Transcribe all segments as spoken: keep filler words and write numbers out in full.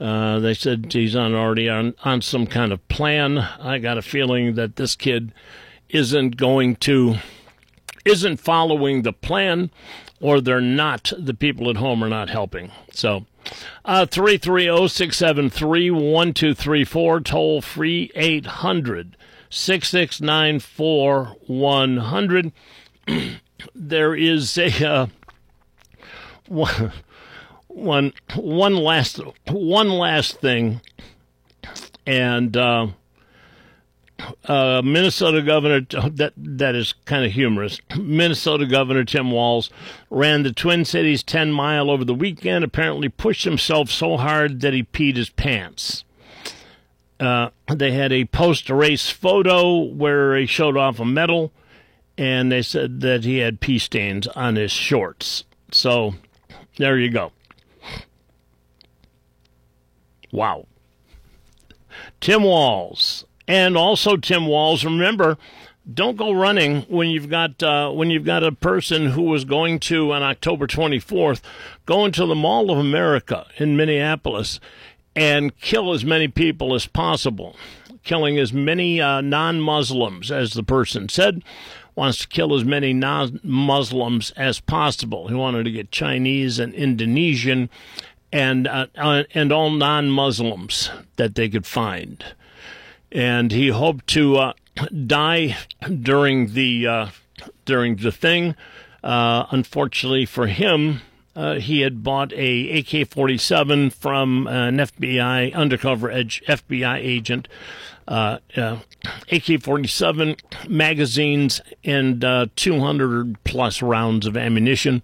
Uh, they said he's on already on, on some kind of plan. I got a feeling that this kid isn't going to, isn't following the plan, or they're not, the people at home are not helping. So, uh, three three zero, six seven three, one two three four, toll free eight hundred, six six nine four, one hundred. There is a, uh, one, one, one last, one last thing, and, uh, Uh, Minnesota Governor, that that is kind of humorous. Minnesota Governor Tim Walz ran the Twin Cities ten mile over the weekend, apparently pushed himself so hard that he peed his pants. Uh, they had a post-race photo where he showed off a medal, and they said that he had pee stains on his shorts. So, there you go. Wow. Tim Walz. And also, Tim Walz, remember, don't go running when you've got uh, when you've got a person who was going to, on October twenty-fourth, go into the Mall of America in Minneapolis and kill as many people as possible, killing as many uh, non-Muslims, as the person said, wants to kill as many non-Muslims as possible. He wanted to get Chinese and Indonesian and uh, uh, and all non-Muslims that they could find. And he hoped to uh, die during the uh, during the thing. Uh, unfortunately for him, uh, he had bought a A K forty-seven from an F B I undercover edge F B I agent. Uh, uh, A K forty-seven magazines and uh, two hundred plus rounds of ammunition.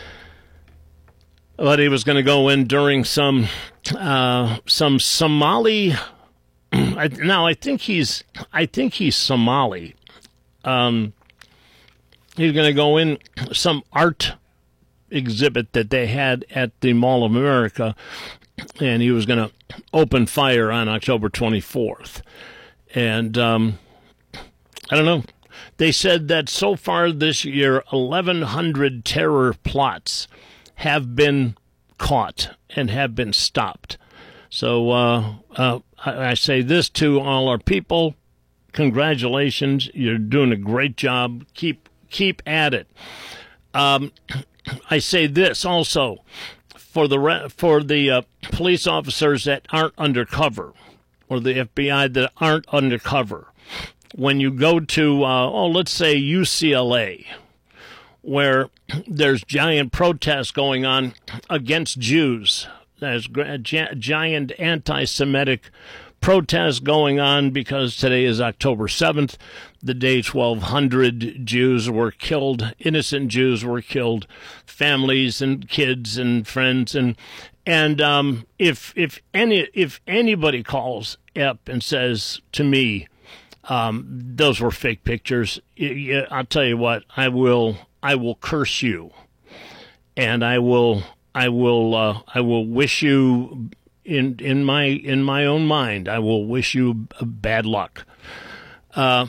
But he was going to go in during some uh, some Somali. I, now I think he's I think he's Somali. Um, he's going to go in some art exhibit that they had at the Mall of America, and he was going to open fire on October twenty-fourth. And um, I don't know. They said that so far this year, eleven hundred terror plots have been caught and have been stopped. So uh, uh, I, I say this to all our people: congratulations, you're doing a great job. Keep keep at it. Um, I say this also for the re- for the uh, police officers that aren't undercover, or the F B I that aren't undercover. When you go to uh, oh, let's say U C L A, where there's giant protests going on against Jews. There's giant anti-Semitic protests going on because today is October seventh, the day twelve hundred Jews were killed, innocent Jews were killed, families and kids and friends. And and um, if if any if anybody calls up and says to me, um, those were fake pictures, I'll tell you what, I will I will curse you, and I will. I will uh, I will wish you in in my in my own mind I will wish you bad luck, uh,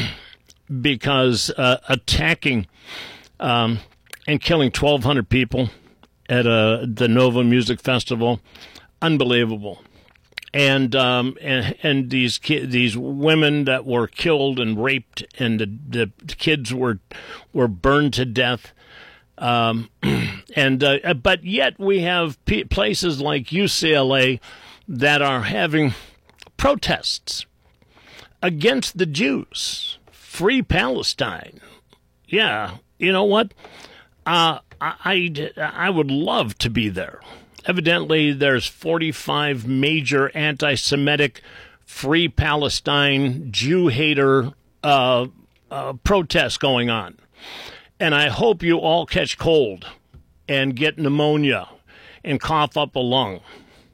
because uh, attacking um, and killing twelve hundred people at a, the Nova Music Festival, unbelievable, and um, and and these ki- these women that were killed and raped, and the, the kids were were burned to death. Um, and uh, but yet we have p- places like U C L A that are having protests against the Jews. Free Palestine. Yeah, you know what? Uh, I, I, I would love to be there. Evidently, there's forty-five major anti-Semitic, Free Palestine, Jew-hater uh, uh, protests going on. And I hope you all catch cold and get pneumonia and cough up a lung,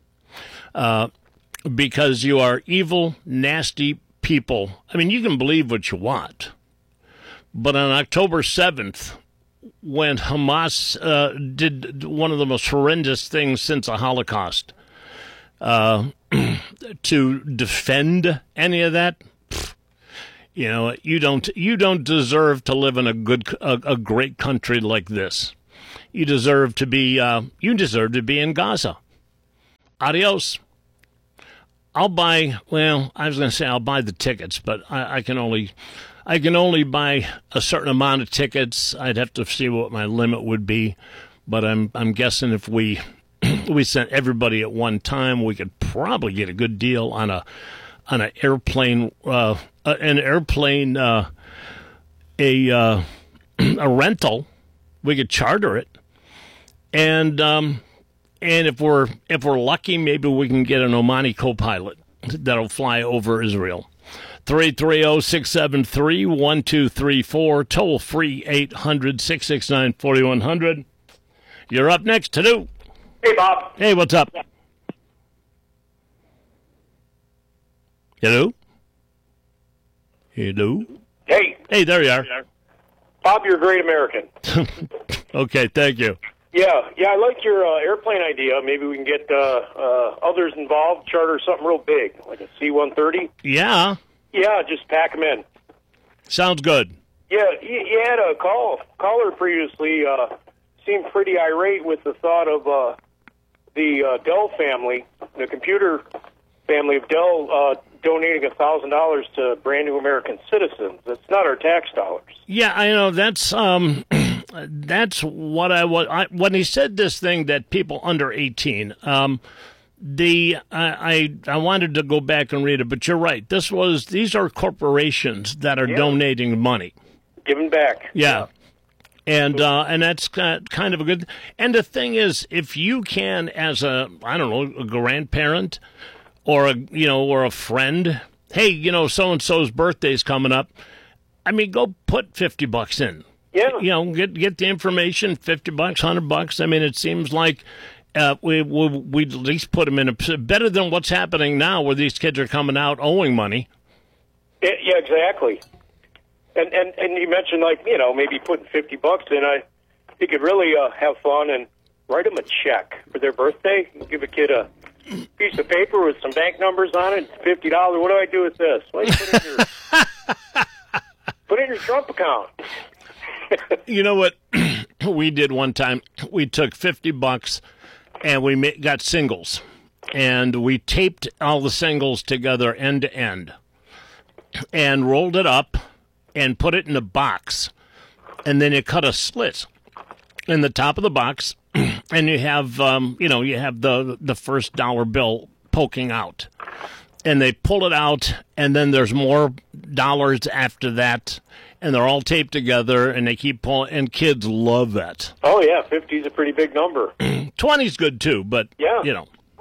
uh, because you are evil, nasty people. I mean, you can believe what you want, but on October seventh, when Hamas uh, did one of the most horrendous things since the Holocaust, uh, to defend any of that, You know, you don't you don't deserve to live in a good a, a great country like this. You deserve to be uh, you deserve to be in Gaza. Adios. I'll buy. Well, I was going to say I'll buy the tickets, but I, I can only, I can only buy a certain amount of tickets. I'd have to see what my limit would be, but I'm I'm guessing if we we sent everybody at one time, we could probably get a good deal on a on an airplane, uh, an airplane, uh, a uh, a rental. We could charter it, and um, and if we're if we're lucky, maybe we can get an Omani co-pilot that'll fly over Israel. three three zero, six seven three, one two three four, toll free eight hundred, six six nine, four one zero zero. You're up next to do. Hey, Bob. Hey, what's up? Hello? Hello? Hey. Hey, there you are. Bob, you're a great American. Okay, thank you. Yeah, yeah, I like your uh, airplane idea. Maybe we can get uh, uh, others involved, charter something real big, like a C one thirty. Yeah. Yeah, just pack them in. Sounds good. Yeah, you, you had a call caller previously uh, seemed pretty irate with the thought of uh, the uh, Dell family, the computer family of Dell, uh, donating a thousand dollars to brand new American citizens. That's not our tax dollars. Yeah, I know. That's um, that's what I was. I, when he said this thing that people under eighteen, um, the I, I I wanted to go back and read it, but you're right. This was these are corporations that are Yeah. donating money. Giving back. Yeah. And uh, and that's kind of a good. And the thing is, if you can, as a I don't know, a grandparent, or a you know, or a friend, hey, you know, so and so's birthday's coming up. I mean, go put fifty bucks in. Yeah. You know, get get the information, fifty bucks, hundred bucks. I mean, it seems like uh, we we we'd at least put them in a better than what's happening now, where these kids are coming out owing money. Yeah, yeah, exactly. And, and and you mentioned, like, you know, maybe putting fifty bucks in. I, you could really uh, have fun and write them a check for their birthday. Give a kid a piece of paper with some bank numbers on it. It's fifty dollars. What do I do with this? Well, you put it in your, put it in your Trump account. You know what we did one time? We took fifty bucks and we ma- got singles, and we taped all the singles together end to end and rolled it up and put it in a box, and then you cut a slit in the top of the box, and you have, um, you know, you have the the first dollar bill poking out, and they pull it out, and then there's more dollars after that, and they're all taped together, and they keep pulling, and kids love that. Oh, yeah, fifty is a pretty big number. twenty's good too, but, yeah. you know.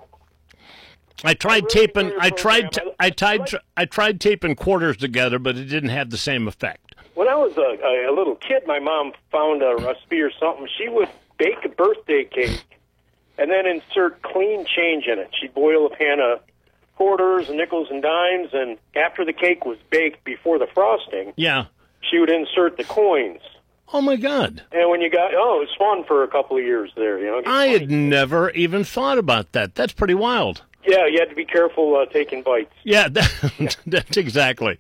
I tried really taping. enjoy I your tried. program. I, I- tried. I like- I tried taping quarters together, but it didn't have the same effect. When I was a, a little kid, my mom found a recipe or something. She would bake a birthday cake and then insert clean change in it. She'd boil a pan of quarters and nickels and dimes, and after the cake was baked before the frosting, Yeah. she would insert the coins. Oh my God! And when you got, oh, it was fun for a couple of years there. You know, Get I money. had never even thought about that. That's pretty wild. Yeah, you had to be careful uh, taking bites. Yeah, that, that's exactly.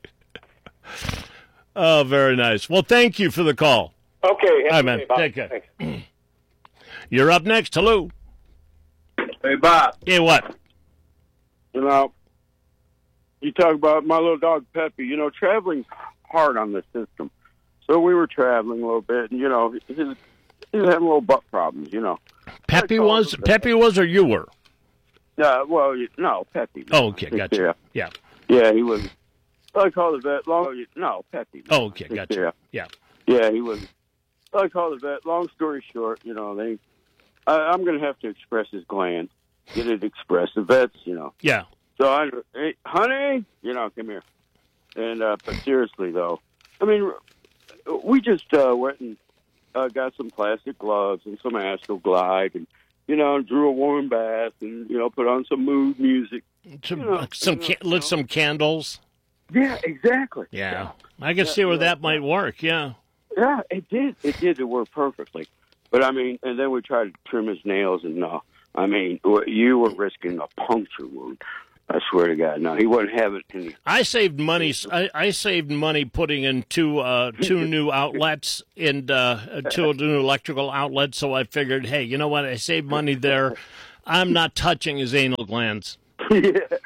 Oh, very nice. Well, thank you for the call. Okay, have Hi, a man. good day, Bob. Take care. Thanks. You're up next. Hello. Hey, Bob, Yeah, what? you know, you talk about my little dog, Peppy. You know, traveling's hard on the system. So we were traveling a little bit, and, you know, he he was having little butt problems, you know. Peppy I called was him. Peppy was or you were? Yeah, well, you, no, Peppy. Oh, okay, gotcha. Yeah, Yeah. yeah, he was. I called the vet. Long, no, Peppy. Oh, okay, gotcha. Yeah, Yeah. yeah, he was. I called the vet. Long story short, you know, they. I, I'm going to have to express his gland, get it expressed. The vets, you know. Yeah. So I, hey, honey, you know, come here. And uh, but seriously though, I mean, we just uh, went and uh, got some plastic gloves and some Astroglide, and you know, drew a warm bath, and you know, put on some mood music. Some You know, some you know, ca- lit some candles. Yeah, exactly. Yeah. I can see where that might work. Yeah. Yeah, it did. It did. It worked perfectly. But I mean, and then we tried to trim his nails, and no, I mean, you were risking a puncture wound. I swear to God, no, he wouldn't have it. In I saved money. I, I saved money putting in two uh, two new outlets and uh, two new electrical outlets. So I figured, hey, you know what? I saved money there. I'm not touching his anal glands. yeah. Hey,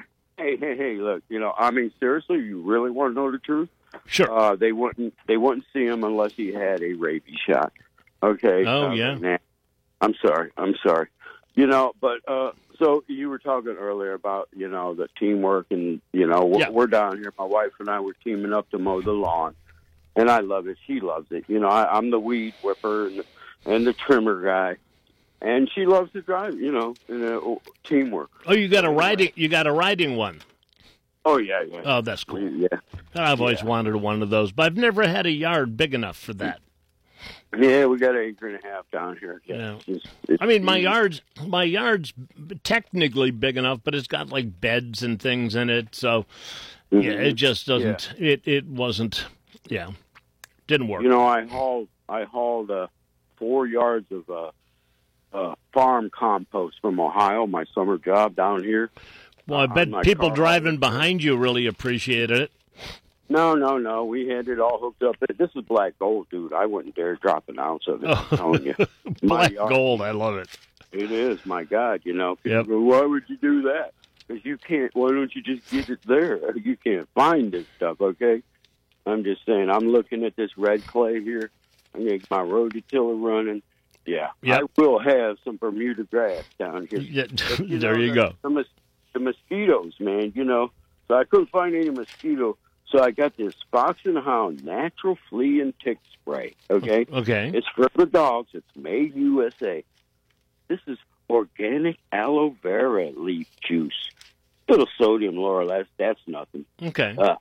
hey, hey, hey, look, you know, I mean, seriously, you really want to know the truth? Sure. Uh, they wouldn't. They wouldn't see him unless he had a rabies shot. Okay. Oh uh, yeah. Nah, I'm sorry. I'm sorry. You know, but uh, so you were talking earlier about you know the teamwork, and you know we're, Yeah. we're down here. My wife and I were teaming up to mow the lawn, and I love it. She loves it. You know, I, I'm the weed whipper and the, and the trimmer guy, and she loves to drive. You know, and, uh, teamwork. Oh, you got a riding. You got a riding one. Oh yeah, yeah. Oh, that's cool. Yeah. I've always Yeah. wanted one of those, but I've never had a yard big enough for that. Yeah, we got an acre and a half down here. Yeah. Yeah. It's, it's, I mean, my yard's my yard's technically big enough, but it's got like beds and things in it, so mm-hmm. yeah, it just doesn't. Yeah. It it wasn't. Yeah, didn't work. You know, I hauled I hauled uh, four yards of uh, uh, farm compost from Ohio. My summer job down here. Well, I uh, bet my people car. driving behind you really appreciated it. No, no, no. We had it all hooked up. This is black gold, dude. I wouldn't dare drop an ounce of it. I'm telling you. My Black yard- gold, I love it. It is, my God. You know, people Yep. go, why would you do that? Because you can't. Why don't you just get it there? You can't find this stuff. Okay. I'm just saying. I'm looking at this red clay here. I'm gonna get my rototiller running. Yeah, Yep. I will have some Bermuda grass down here. Yeah, But, there know, you the, go. The, mos- the mosquitoes, man. You know, so I couldn't find any mosquito. So I got this Fox and Hound natural flea and tick spray. Okay. Okay. It's for the dogs. It's made U S A. This is organic aloe vera leaf juice. Little sodium lauryl. That's nothing. Okay. Uh,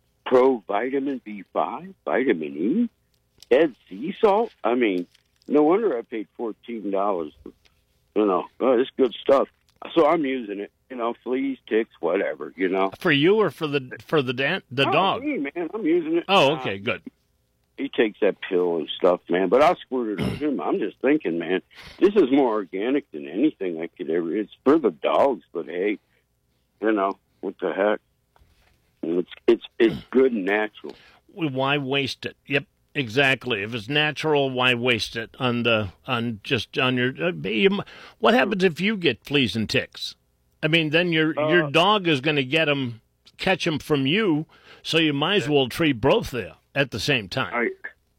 pro vitamin B five, vitamin E, dead sea salt. I mean, no wonder I paid fourteen dollars. You know, oh, it's good stuff. So I'm using it. You know, fleas, ticks, whatever. You know. For you or for the for the dan- the oh, dog? Me, man, I'm using it. Oh, Uh, okay, good. he takes that pill and stuff, man. But I'll squirt it on him. I'm just thinking, man, this is more organic than anything I could ever. It's for the dogs, but hey, you know what the heck? It's it's it's good and natural. Why waste it? Yep, exactly. If it's natural, why waste it on the on just on your? Uh, you, what happens if you get fleas and ticks? I mean, then your Uh, your dog is going to get them, catch them from you. So you might as well treat both there at the same time. I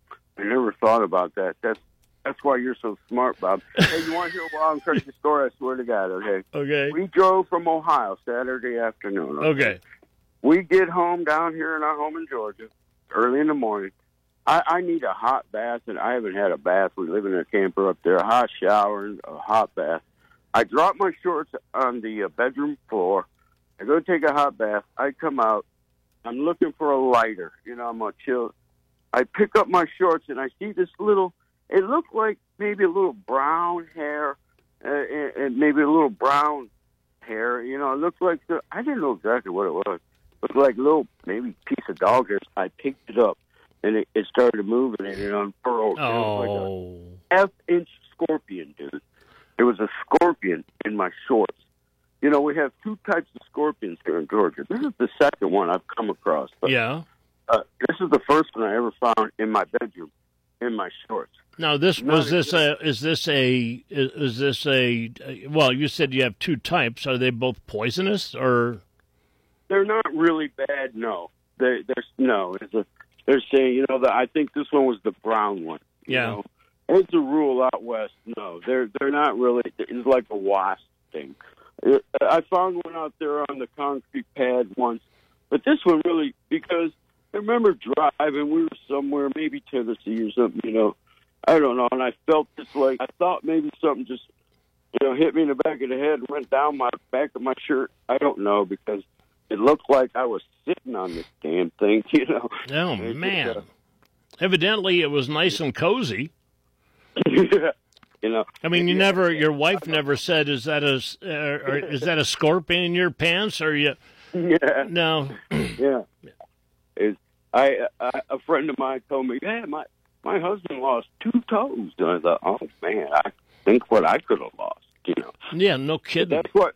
I never thought about that. That's that's why you're so smart, Bob. Hey, you want to hear a wild and crazy story? I swear to God. Okay. Okay. We drove from Ohio Saturday afternoon. Okay. We get home down here in our home in Georgia early in the morning. I, I need a hot bath, and I haven't had a bath. We live in a camper up there, a hot shower and a hot bath. I drop my shorts on the uh, bedroom floor. I go take a hot bath. I come out. I'm looking for a lighter. You know, I'm going to chill. I pick up my shorts, and I see this little, it looked like maybe a little brown hair, uh, and, and maybe a little brown hair. You know, it looked like, the, I didn't know exactly what it was. It looked like a little, maybe piece of dog hair. I picked it up, and it, it started moving, and it unfurled. Oh. It was like a F-inch scorpion, dude. There was a scorpion in my shorts. You know, we have two types of scorpions here in Georgia. This is the second one I've come across. But, Yeah. uh, this is the first one I ever found in my bedroom, in my shorts. Now this Not was a this a is this a is, is this a well? You said you have two types. Are they both poisonous or? They're not really bad, no. They, they're no. It's a, they're saying, you know, that I think this one was the brown one. You Yeah. know? As a rule out west, no, they're they're not really. It's like a wasp thing. I found one out there on the concrete pad once, but this one really, because I remember driving. We were somewhere, maybe Tennessee or something. You know, I don't know, and I felt this like I thought maybe something just, you know, hit me in the back of the head and went down my back of my shirt. I don't know, because it looked like I was sitting on this damn thing. You know. Oh It's man! just, uh, Evidently, it was nice and cozy. yeah. You know, I mean, you yeah, never. yeah. Your wife never said, "Is that a uh, or is that a scorpion in your pants?" Or you? Yeah, No. yeah. It's, I, I a friend of mine told me, yeah, my my husband lost two toes. And I thought, oh man, I think what I could have lost. You know, Yeah. No kidding. that's what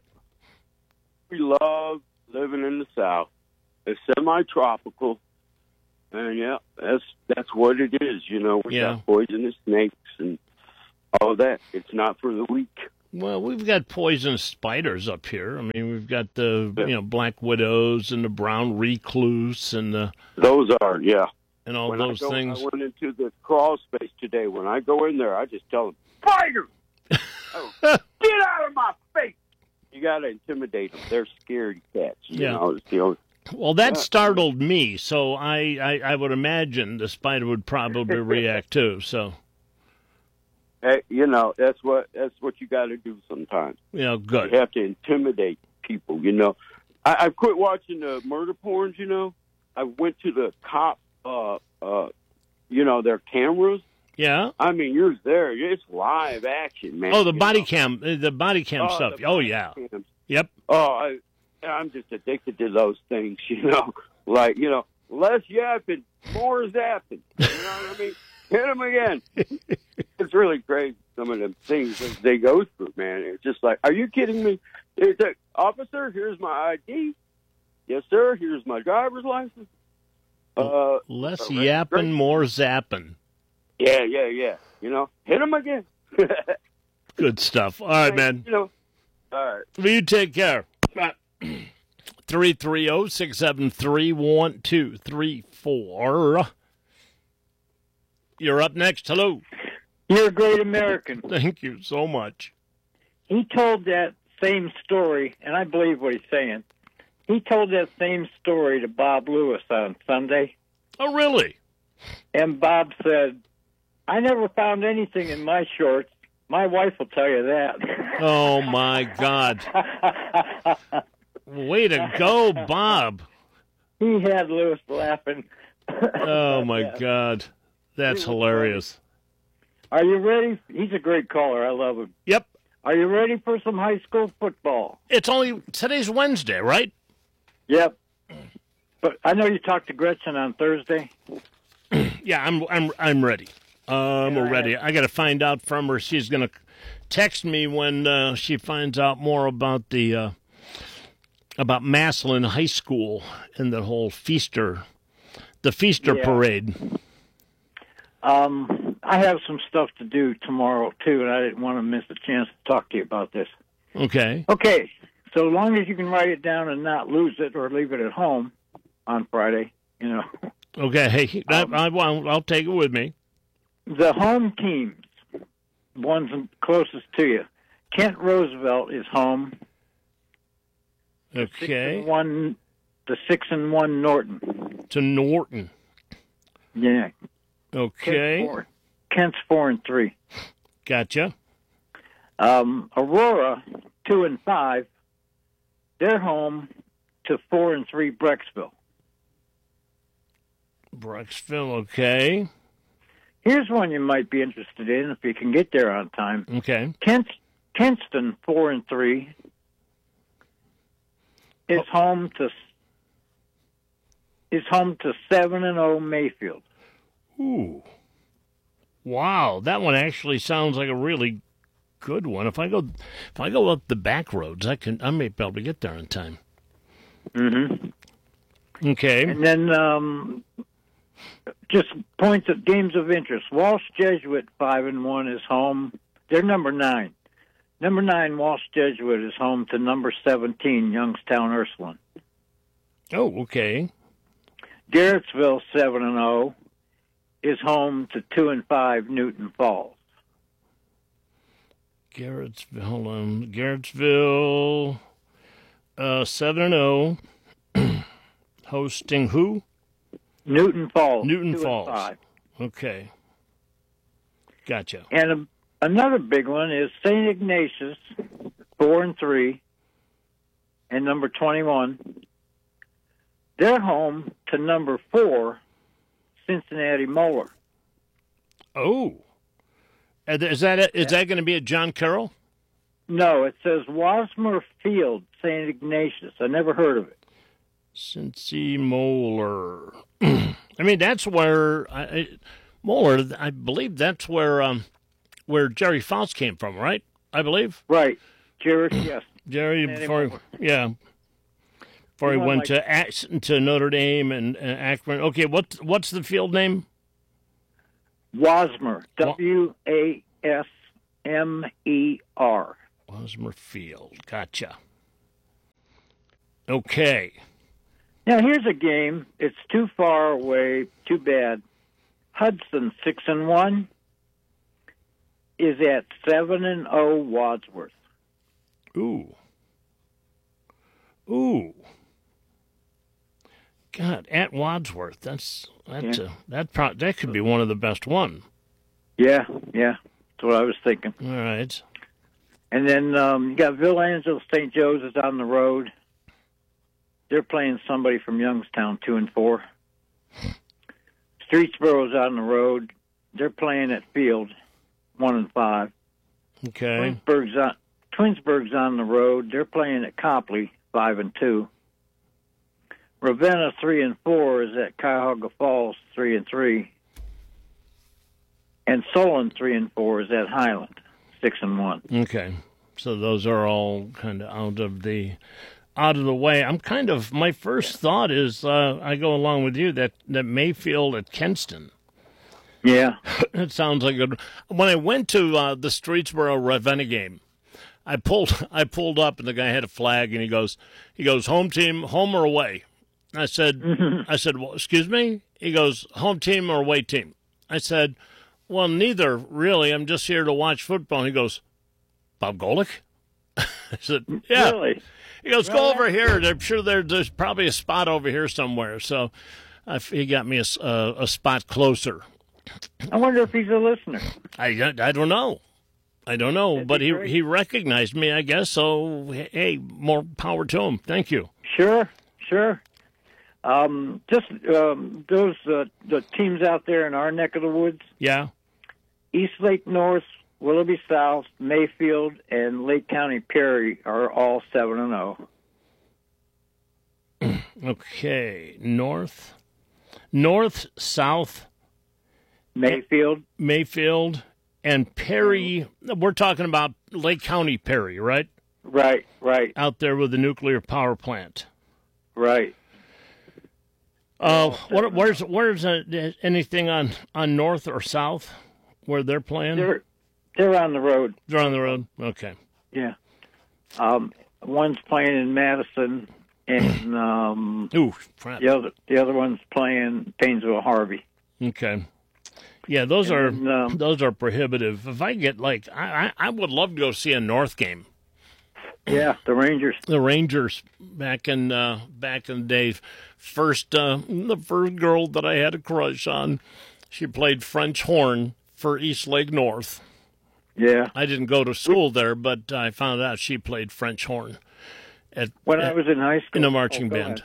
we love living in the South. It's semi-tropical, and yeah, that's that's what it is. You know, we Yeah. got poisonous snakes and all that. It's not for the weak. Well, we've got poisonous spiders up here. I mean, we've got the you know black widows and the brown recluse and the Those are, yeah. and all when those I go, things. I went into the crawl space today. When I go in there, I just tell them, "Spider, oh, get out of my face!" You got to intimidate them. They're scaredy cats. You Yeah. know, it's the only. Well, that Yeah. startled me, so I, I, I would imagine the spider would probably react too. So, Hey, you know, that's what that's what you got to do sometimes. you know, good. You have to intimidate people. You know, I, I quit watching the murder porns. You know, I went to the cop. Uh, uh, you know, their cameras. Yeah. I mean, you're there. It's live action, man. Oh, the you body know. cam, the body cam Oh, stuff. the Oh, body yeah. cams. Yep. Oh, I, I'm just addicted to those things, you know. Like, you know, less yapping, more zapping. You know what I mean? Hit them again. It's really crazy, some of them things that they go through, man. It's just like, are you kidding me? It's like, officer, here's my I D. Yes, sir, here's my driver's license. Uh, Less uh, yapping, more zapping. yeah, yeah, yeah. You know, hit them again. Good stuff. All right, man. You know, all right. Well, you take care. three three zero, six seven three, one two three four. You're up next. Hello. You're a great American. Thank you so much. He told that same story, and I believe what he's saying. He told that same story to Bob Lewis on Sunday, Oh, really? and Bob said, I never found anything in my shorts. My wife will tell you that. Oh, my God. Way to go, Bob. He had Lewis laughing. Oh, my God. That's hilarious. Are you ready? He's a great caller. I love him. Yep. Are you ready for some high school football? It's only, today's Wednesday, right? Yep. But I know you talked to Gretchen on Thursday. Yeah, I'm I'm I'm ready. I'm Yeah, I ready. I got to find out from her. She's going to text me when uh, she finds out more about the uh, about Massillon High School and the whole Feaster, the Feaster Yeah. parade. Um, I have some stuff to do tomorrow, too, and I didn't want to miss a chance to talk to you about this. Okay. Okay, so long as you can write it down and not lose it or leave it at home on Friday, you know. Okay. Hey, I, Um, I won't. I'll take it with me. The home teams, ones closest to you. Kent Roosevelt is home. Six Okay. and one, the six and one Norton. To Norton. Yeah. Okay. Kent's four, Kent's four and three. Gotcha. Um, Aurora, two and five. They're home to four and three Brecksville. Brecksville. Okay. Here's one you might be interested in if you can get there on time. Okay. Kent, Kenston, four and three, is home to is home to seven and zero Mayfield. Ooh. Wow, that one actually sounds like a really good one. If I go if I go up the back roads, I can I may be able to get there in time. Mm-hmm. Okay. And then um, just points of games of interest. Walsh Jesuit five and one is home. They're number nine. Number nine Walsh Jesuit is home to number seventeen Youngstown Ursuline. Oh, okay. Garrettsville seven and zero is home to two and five Newton Falls. Garrettsville, hold on. Garrettsville, uh, seven and zero, hosting who? Newton Falls. Newton two and Falls. five. Okay. Gotcha. And a, another big one is Saint Ignatius, four and three, and number twenty-one. They're home to number four, Cincinnati Moeller. Oh. Is that a, is that going to be at John Carroll? No, it says Wasmer Field, Saint Ignatius. I never heard of it. Cincy Moeller. I mean, that's where I, I, Moeller. I believe that's where um, where Jerry Faust came from, right? I believe. Right, Jared. Yes, Jerry Cincinnati before, Moeller. yeah, before he You know, went like- to Ax- to Notre Dame and, and Akron. Okay, what's what's the field name? Wasmer. W A S M E R. Wasmer Field. Gotcha. Okay. Now, here's a game. It's too far away. Too bad. Hudson, six and one, is at seven and oh Wadsworth. Ooh. Ooh. God, at Wadsworth. That's that's Yeah. a, that pro- that could be one of the best one. Yeah, yeah. That's what I was thinking. All right. And then um, you got Ville Angel, Saint Joe's is on the road. They're playing somebody from Youngstown, two and four. Streetsboro's on the road. They're playing at Field, one and five. Okay. Twinsburg's on, Twinsburg's on the road. They're playing at Copley, five and two. Ravenna, three and four, is at Cuyahoga Falls, three and three. And Solon, three and four, is at Highland, six and one. Okay. So those are all kind of out of the out of the way. I'm kind of my first thought is uh, I go along with you that that Mayfield at Kenston. Yeah. It sounds like good. When I went to uh, the Streetsboro Ravenna game, I pulled I pulled up and the guy had a flag and he goes he goes home team, home or away. I said I said well, excuse me. He goes home team or away team. I said, well, neither really. I'm just here to watch football. He goes, Bob Golick? I said, yeah. Really? He goes, go over here. I'm sure there, there's probably a spot over here somewhere. So uh, he got me a, a, a spot closer. I wonder if he's a listener. I, I don't know. I don't know. That'd but be he, great. he recognized me, I guess. So, hey, more power to him. Thank you. Sure, sure. Um, just um, those uh, the teams out there in our neck of the woods, Yeah. East Lake North, Willoughby South, Mayfield, and Lake County Perry are all seven and zero. Okay. North. North, South, Mayfield, Mayfield, and Perry. We're talking about Lake County Perry, right? right, right, Out there with the nuclear power plant. right. Uh, what, where's where's uh, anything on, on North or South where they're playing? They're they're on the road. They're on the road. Okay. Yeah. Um, one's playing in Madison, and um, Ooh, crap. the other the other one's playing Painesville Harvey. Okay. Yeah, those are And, um, those are prohibitive. If I get like, I, I I would love to go see a North game. Yeah, the Rangers. The Rangers back in uh, back in the day, first uh, the first girl that I had a crush on, she played French horn for East Lake North. Yeah. I didn't go to school there, but I found out she played French horn at When at, I was in high school, in a marching oh, go band.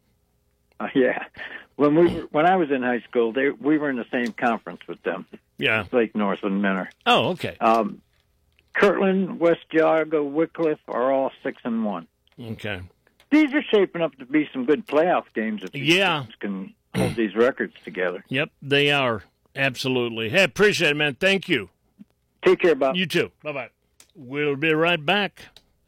ahead. Uh, yeah, when we were, when I was in high school, they we were in the same conference with them, Yeah. Lake North and Menor. Oh, okay. Um, Kirtland, West Geauga, Wycliffe are all six and one. Okay. These are shaping up to be some good playoff games if these Yeah. teams can hold these records together. Yep, they are. Absolutely. Hey, appreciate it, man. Thank you. Take care, Bob. You too. Bye-bye. We'll be right back.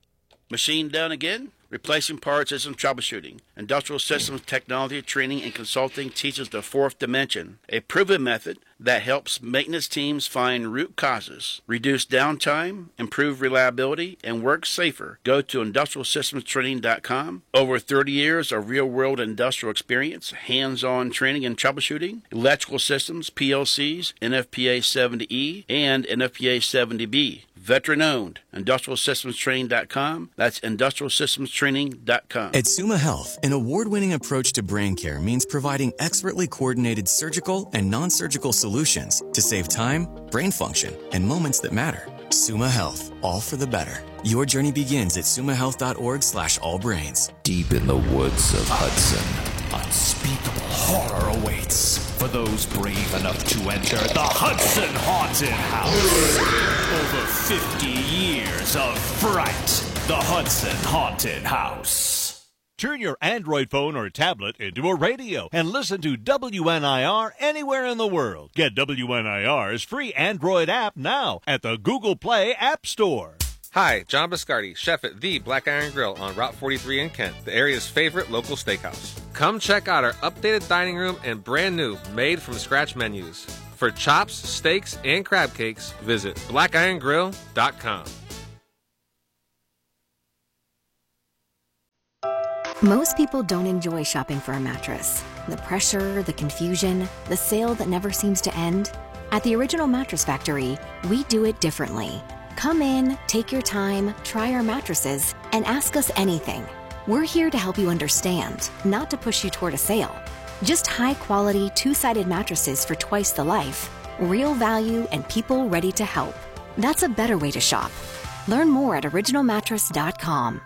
Machine done again? Replacing parts isn't troubleshooting. Industrial Systems Technology Training and Consulting teaches the fourth dimension, a proven method that helps maintenance teams find root causes, reduce downtime, improve reliability, and work safer. Go to industrial systems training dot com. Over thirty years of real-world industrial experience, hands-on training and troubleshooting, electrical systems, P L Cs, N F P A seventy E, and N F P A seventy B. Veteran-owned. industrial systems training dot com. That's industrial systems training dot com. At Summa Health, an award-winning approach to brain care means providing expertly coordinated surgical and non-surgical solutions to save time, brain function, and moments that matter. Summa Health, all for the better. Your journey begins at summa health dot org slash all brains. Deep in the woods of Hudson, unspeakable horror awaits for those brave enough to enter the Hudson Haunted House. Over fifty years of fright. The Hudson Haunted House. Turn your Android phone or tablet into a radio and listen to W N I R anywhere in the world. Get W N I R's free Android app now at the Google Play App Store. Hi, John Biscardi, chef at The Black Iron Grill on Route forty-three in Kent, the area's favorite local steakhouse. Come check out our updated dining room and brand new made-from-scratch menus. For chops, steaks, and crab cakes, visit black iron grill dot com. Most people don't enjoy shopping for a mattress. The pressure, the confusion, the sale that never seems to end. At the Original Mattress Factory, we do it differently. Come in, take your time, try our mattresses, and ask us anything. We're here to help you understand, not to push you toward a sale. Just high-quality, two-sided mattresses for twice the life, real value, and people ready to help. That's a better way to shop. Learn more at original mattress dot com.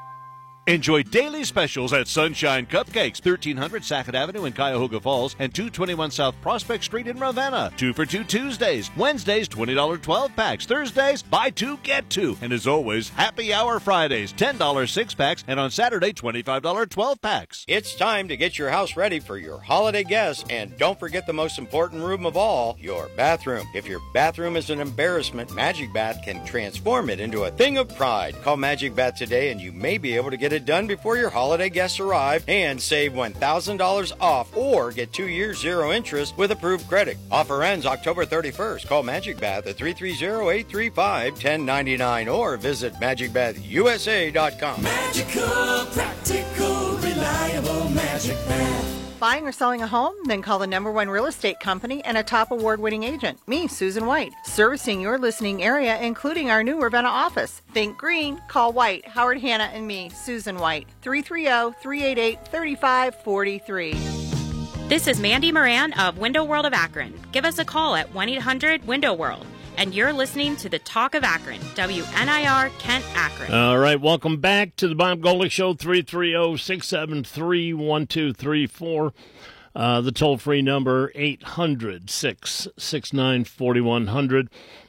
Enjoy daily specials at Sunshine Cupcakes, thirteen hundred Sackett Avenue in Cuyahoga Falls and two twenty-one South Prospect Street in Ravenna. Two for two Tuesdays. Wednesdays, twenty dollars twelve-packs. Thursdays, buy two, get two. And as always, happy hour Fridays, ten dollars six-packs. And on Saturday, twenty-five dollars twelve-packs. It's time to get your house ready for your holiday guests. And don't forget the most important room of all, your bathroom. If your bathroom is an embarrassment, Magic Bath can transform it into a thing of pride. Call Magic Bath today and you may be able to get it done before your holiday guests arrive and save one thousand dollars off or get two years zero interest with approved credit. Offer ends October thirty-first. Call Magic Bath at three three zero, eight three five, one zero nine nine or visit magic bath u s a dot com. Magical, practical, reliable Magic Bath. Buying or selling a home? Then call the number one real estate company and a top award-winning agent. Me, Susan White, servicing your listening area, including our new Ravenna office. Think green, call White, Howard Hanna, and me, Susan White, three three zero, three eight eight, three five four three. This is Mandy Moran of Window World of Akron. Give us a call at one eight hundred window world. And you're listening to the Talk of Akron, W N I R Kent Akron. All right, welcome back to the Bob Golick Show, three three zero, six seven three, one two three four. Uh, the toll-free number, eight hundred, six six nine, four one zero zero.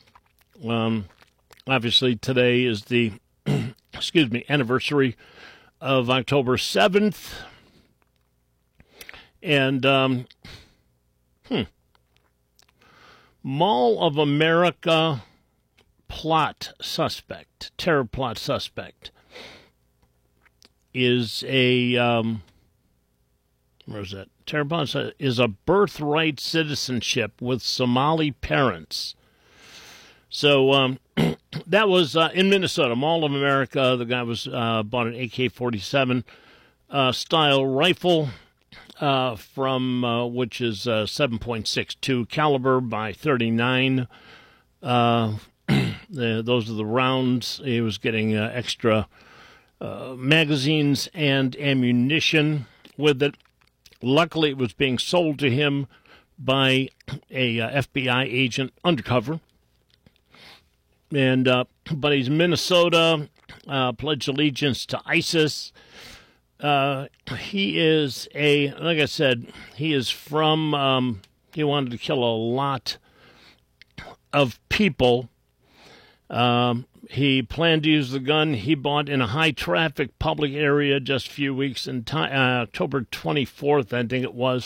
Um, obviously, today is the, excuse me, anniversary of October seventh. And, um, hmm. Mall of America plot suspect, terror plot suspect, is a, um, where's that? Terror plot is a birthright citizenship with Somali parents. So um, that was uh, in Minnesota, Mall of America. The guy was uh, bought an A K forty-seven uh, style rifle. Uh, from uh, which is uh, seven point six two caliber by thirty-nine. Uh, the, those are the rounds. He was getting uh, extra uh, magazines and ammunition with it. Luckily, it was being sold to him by a uh, F B I agent undercover. And uh, but he's Minnesota, uh, pledged allegiance to ISIS. Uh, he is a, like I said, he is from, um, he wanted to kill a lot of people. Um, he planned to use the gun he bought in a high-traffic public area just a few weeks in time, uh, October twenty-fourth, I think it was,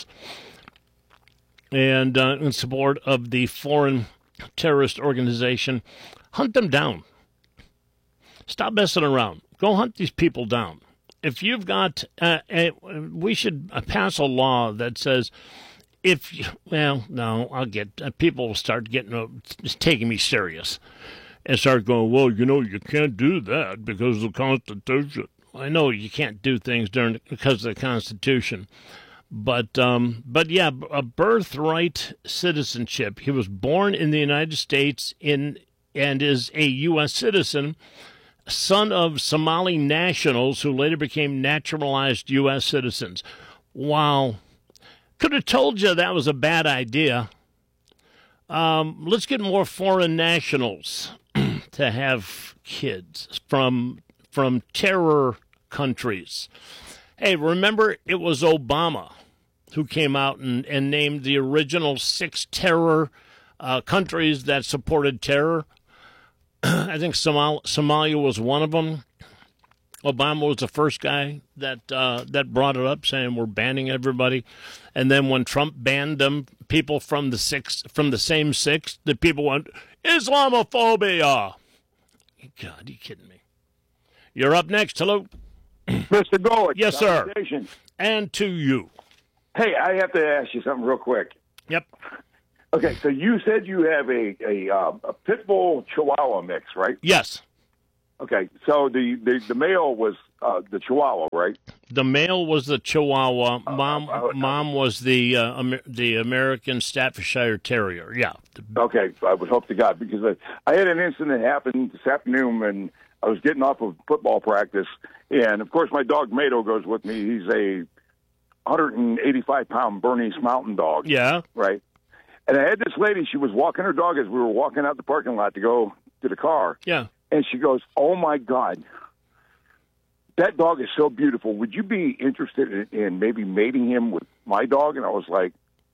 and uh, in support of the foreign terrorist organization. Hunt them down. Stop messing around. Go hunt these people down. If you've got, uh, a, we should pass a law that says, if, you, well, no, I'll get, uh, people will start getting, uh, taking me serious and start going, well, you know, you can't do that because of the Constitution. I know you can't do things during, because of the Constitution. But, um, but yeah, a birthright citizenship. He was born in the United States in, and is a U S citizen, son of Somali nationals who later became naturalized U S citizens. Wow. Could have told you that was a bad idea. Um, let's get more foreign nationals to have kids from from terror countries. Hey, remember it was Obama who came out and, and named the original six terror uh, countries that supported terror. I think Somal- Somalia was one of them. Obama was the first guy that uh, that brought it up, saying we're banning everybody. And then when Trump banned them, people from the six from the same six, the people went Islamophobia. God, you kidding me? You're up next. Hello, Mister Golick. Yes, sir. And to you. Hey, I have to ask you something real quick. Yep. Okay, so you said you have a a, uh, a pit bull Chihuahua mix, right? Yes. Okay, so the, the, the male was uh, the Chihuahua, right? The male was the Chihuahua. Mom, uh, uh, mom was the uh, Amer- the American Staffordshire Terrier. Yeah. Okay, I would hope to God, because I, I had an incident happen this afternoon, and I was getting off of football practice, and of course my dog Mato goes with me. He's a one hundred eighty-five pound Bernese Mountain Dog. Yeah. Right. And I had this lady. She was walking her dog as we were walking out the parking lot to go to the car. Yeah. And she goes, "Oh my God, that dog is so beautiful. Would you be interested in, in maybe mating him with my dog?" And I was like,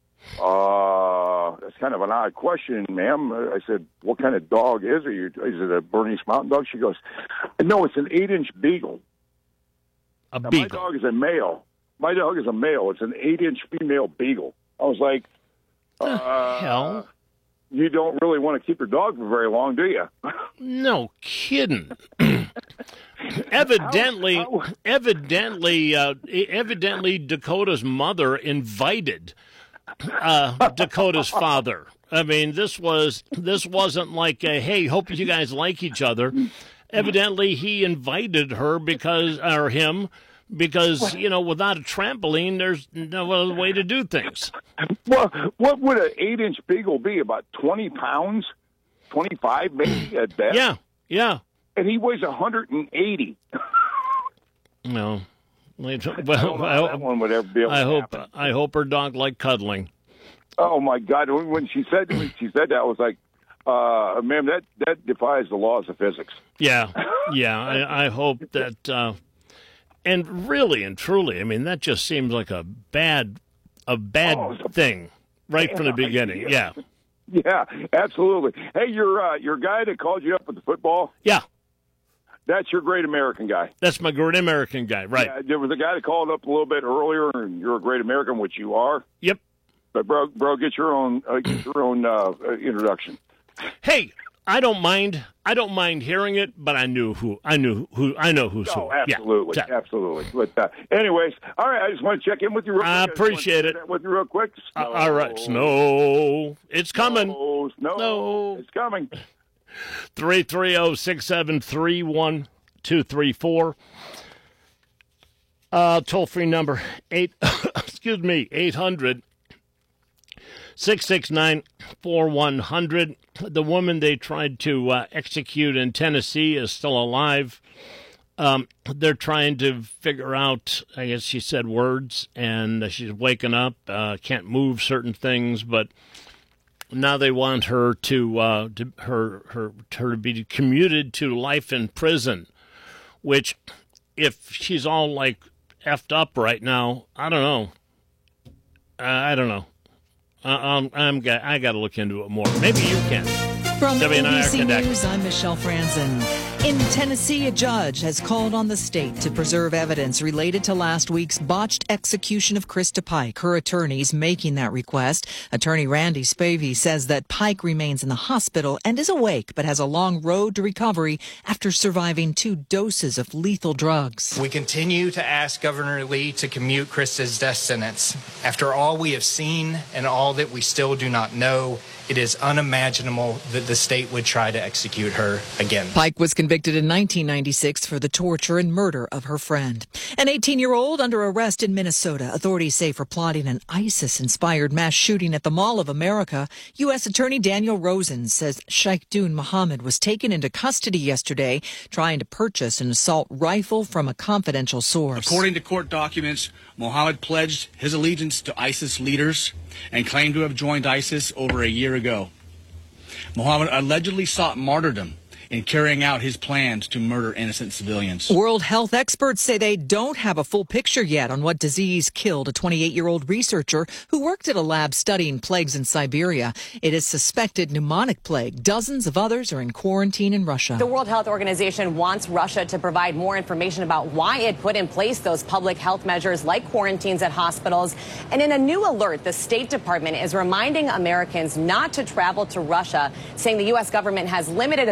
uh, that's kind of an odd question, ma'am. I said, "What kind of dog is it? Is it a Bernese Mountain Dog?" She goes, "No, it's an eight-inch Beagle." A now, Beagle. My dog is a male. My dog is a male. It's an eight-inch female Beagle. I was like, uh, hell? You don't really want to keep your dog for very long, do you? No kidding. evidently, how, how? evidently, uh, evidently, Dakota's mother invited uh, Dakota's father. I mean, this was this wasn't like a, "Hey, hope you guys like each other." Evidently, he invited her because, or him, because, you know, without a trampoline, there's no other way to do things. Well, what would an eight-inch Beagle be? About twenty pounds? twenty-five maybe at best? Yeah, yeah. And he weighs one hundred eighty. No. Well, I don't know how that one would ever be able I to hope happen. I hope her dog liked cuddling. Oh, my God. When she said when she said that, I was like, uh, ma'am, that, that defies the laws of physics. Yeah, yeah. I, I hope that... Uh, and really and truly, I mean, that just seems like a bad a bad Oh, it's a thing right from the beginning. idea. Yeah. Yeah, absolutely. Hey, your uh, your guy that called you up with the football? Yeah. That's your Great American guy. That's my Great American guy, right. Yeah, there was a guy that called up a little bit earlier, and you're a Great American, which you are. Yep. But, bro, bro get your own, uh, get your own uh, introduction. Hey, I don't mind. I don't mind hearing it, but I knew who. I knew who. I know who's Oh, who. absolutely, Yeah. absolutely. But uh, anyways, all right. I just want to check in with you. Real quick. I just wanted to appreciate share it. that With you, real quick. Uh, all right, snow. It's coming. Snow, snow. No. It's coming. Three three zero six seven three one two three four. Uh, toll free number eight. excuse me, eight hundred. six six nine, four one zero zero. The woman they tried to uh, execute in Tennessee is still alive. Um, they're trying to figure out, I guess she said words, and she's waking up, uh, can't move certain things, but now they want her to, uh, to her, her, her to be commuted to life in prison, which if she's all like effed up right now, I don't know. Uh, I don't know. Uh, um, I'm got, I got to look into it more. Maybe you can. From W N I R A B C Connect. News, I'm Michelle Franzen. In Tennessee, a judge has called on the state to preserve evidence related to last week's botched execution of Krista Pike. Her attorneys making that request. Attorney Randy Spavey says that Pike remains in the hospital and is awake, but has a long road to recovery after surviving two doses of lethal drugs. We continue to ask Governor Lee to commute Krista's death sentence. After all we have seen and all that we still do not know, it is unimaginable that the state would try to execute her again. Pike was convicted in nineteen ninety-six for the torture and murder of her friend. An eighteen-year-old under arrest in Minnesota. Authorities say for plotting an ISIS-inspired mass shooting at the Mall of America. U S. Attorney Daniel Rosen says Sheikh Dun Mohammed was taken into custody yesterday trying to purchase an assault rifle from a confidential source. According to court documents, Mohammed pledged his allegiance to ISIS leaders and claimed to have joined ISIS over a year ago. Mohammed allegedly sought martyrdom in carrying out his plans to murder innocent civilians. World health experts say they don't have a full picture yet on what disease killed a twenty-eight-year-old researcher who worked at a lab studying plagues in Siberia. It is suspected pneumonic plague. Dozens of others are in quarantine in Russia. The World Health Organization wants Russia to provide more information about why it put in place those public health measures like quarantines at hospitals. And in a new alert, the State Department is reminding Americans not to travel to Russia, saying the U S government has limited ability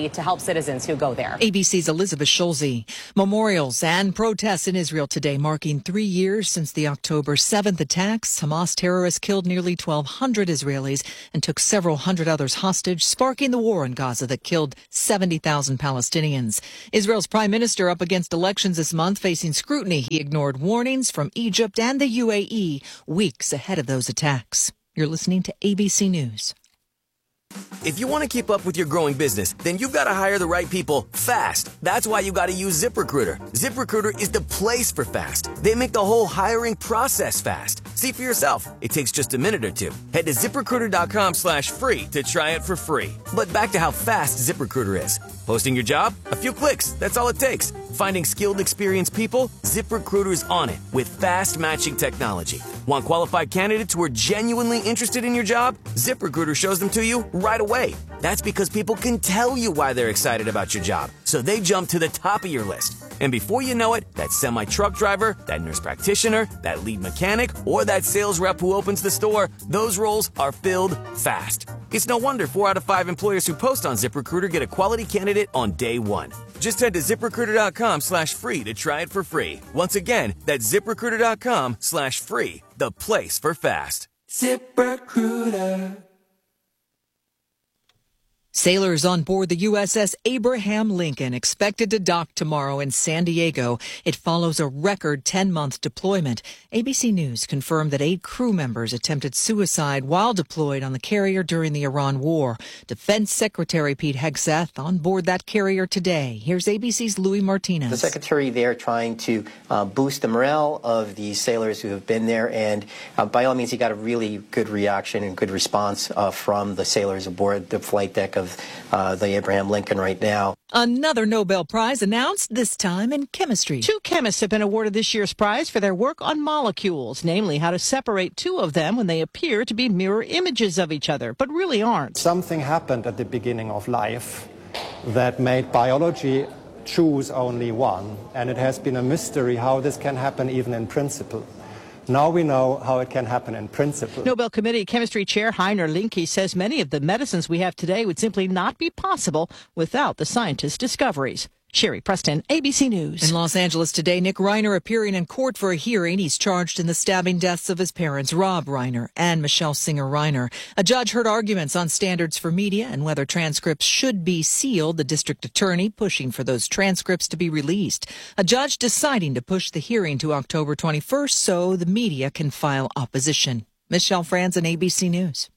facility to help citizens who go there. A B C's Elizabeth Schulze. Memorials and protests in Israel today marking three years since the October seventh attacks. Hamas terrorists killed nearly twelve hundred Israelis and took several hundred others hostage, sparking the war in Gaza that killed seventy thousand Palestinians. Israel's prime minister up against elections this month, facing scrutiny. He ignored warnings from Egypt and the U A E weeks ahead of those attacks. You're listening to A B C News. If you want to keep up with your growing business, then you've got to hire the right people fast. That's why you got to use ZipRecruiter. ZipRecruiter is the place for fast. They make the whole hiring process fast. See for yourself. It takes just a minute or two. Head to ZipRecruiter.com slash free to try it for free. But back to how fast ZipRecruiter is. Posting your job? A few clicks. That's all it takes. Finding skilled, experienced people? ZipRecruiter's on it with fast matching technology. Want qualified candidates who are genuinely interested in your job? ZipRecruiter shows them to you right away. That's because people can tell you why they're excited about your job, so they jump to the top of your list. And before you know it, that semi-truck driver, that nurse practitioner, that lead mechanic, or that sales rep who opens the store, those roles are filled fast. It's no wonder four out of five employers who post on ZipRecruiter get a quality candidate on day one. Just head to ZipRecruiter.com slash free to try it for free. Once again, that's ZipRecruiter.com slash free, the place for fast. ZipRecruiter. Sailors on board the U S S Abraham Lincoln expected to dock tomorrow in San Diego. It follows a record ten-month deployment. A B C News confirmed that eight crew members attempted suicide while deployed on the carrier during the Iran war. Defense Secretary Pete Hegseth on board that carrier today. Here's A B C's Louis Martinez. The secretary there trying to uh, boost the morale of the sailors who have been there, and uh, by all means he got a really good reaction and good response uh, from the sailors aboard the flight deck of Uh, the Abraham Lincoln right now. Another Nobel Prize announced, this time in chemistry. Two chemists have been awarded this year's prize for their work on molecules, namely how to separate two of them when they appear to be mirror images of each other, but really aren't. Something happened at the beginning of life that made biology choose only one, and it has been a mystery how this can happen even in principle. Now we know how it can happen in principle. Nobel Committee Chemistry Chair Heiner Linke says many of the medicines we have today would simply not be possible without the scientists' discoveries. Sherry Preston, A B C News. In Los Angeles today, Nick Reiner appearing in court for a hearing. He's charged in the stabbing deaths of his parents, Rob Reiner and Michelle Singer Reiner. A judge heard arguments on standards for media and whether transcripts should be sealed. The district attorney pushing for those transcripts to be released. A judge deciding to push the hearing to October twenty-first so the media can file opposition. Michelle Franzen, A B C News.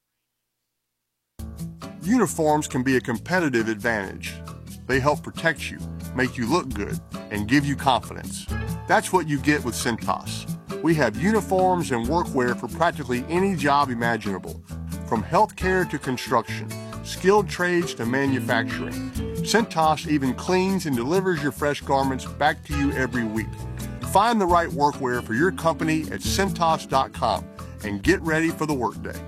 Uniforms can be a competitive advantage. They help protect you, make you look good, and give you confidence. That's what you get with Cintas. We have uniforms and workwear for practically any job imaginable, from healthcare to construction, skilled trades to manufacturing. Cintas even cleans and delivers your fresh garments back to you every week. Find the right workwear for your company at Cintas dot com and get ready for the workday.